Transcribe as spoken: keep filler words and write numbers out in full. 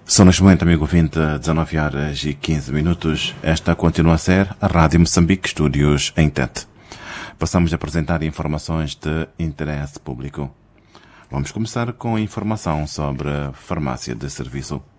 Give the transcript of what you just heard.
São neste momento, amigo ouvinte, dezenove horas e quinze minutos. Esta continua a ser a Rádio Moçambique, estúdios em Tete. Passamos a apresentar informações de interesse público. Vamos começar com informação sobre farmácia de serviço.